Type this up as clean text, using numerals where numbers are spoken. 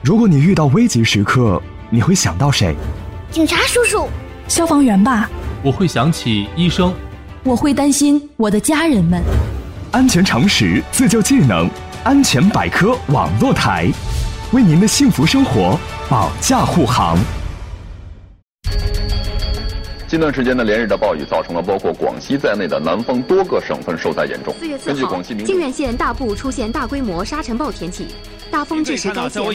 如果你遇到危急时刻，你会想到谁？ 警察叔叔。 消防员吧。 我会想起医生。 我会担心我的家人们。 安全常识，自救技能，安全百科网络台，为您的幸福生活保驾护航。 近段时间的连日的暴雨造成了包括广西在内的南方多个省份受灾严重。 4月4号，靖远县大部出现大规模沙尘暴天气，大风致使该县